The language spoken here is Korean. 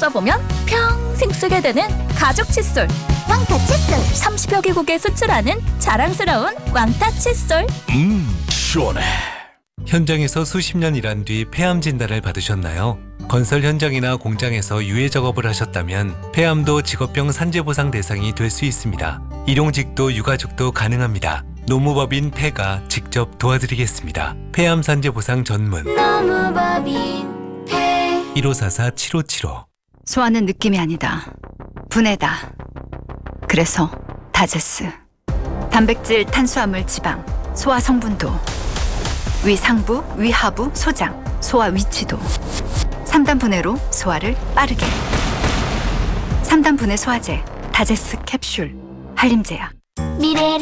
써보면 평생 쓰게 되는 가죽 칫솔. 왕타 칫솔. 30여 개국에 수출하는 자랑스러운 왕타 칫솔. 시원해. 현장에서 수십 년 일한 뒤 폐암 진단을 받으셨나요? 건설 현장이나 공장에서 유해 작업을 하셨다면 폐암도 직업병 산재 보상 대상이 될 수 있습니다. 일용직도 유가족도 가능합니다. 노무법인 폐가 직접 도와드리겠습니다. 폐암 산재 보상 전문 노무법인 폐. 1544-7575. 소화는 느낌이 아니다. 분해다. 그래서 다제스. 단백질, 탄수화물, 지방, 소화 성분도, 위 상부, 위 하부, 소장, 소화 위치도. 3단 분해로 소화를 빠르게. 3단 분해 소화제, 다제스 캡슐, 한림제약. 미래를